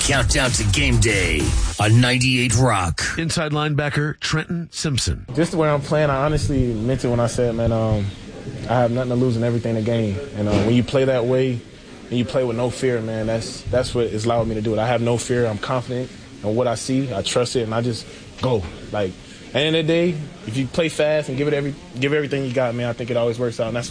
Countdown to game day on 98 Rock. Inside linebacker Trenton Simpson. Just the way I'm playing, I honestly meant it when I said, man, I have nothing to lose and everything to gain. And when you play that way and you play with no fear, man, that's what it's allowed me to do it. I have no fear. I'm confident in what I see. I trust it, and I just go. Like, at the end of the day, if you play fast and give everything you got, man, I think it always works out. And that's